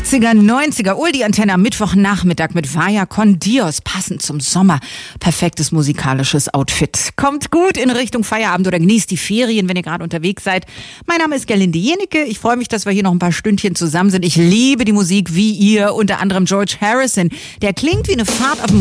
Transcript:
80er, 90er, die Antenne am Mittwochnachmittag mit Vaya con Dios, passend zum Sommer. Perfektes musikalisches Outfit. Kommt gut in Richtung Feierabend oder genießt die Ferien, wenn ihr gerade unterwegs seid. Mein Name ist Gerlinde Jenecke. Ich freue mich, dass wir hier noch ein paar Stündchen zusammen sind. Ich liebe die Musik wie ihr, unter anderem George Harrison. Der klingt wie eine Fahrt auf dem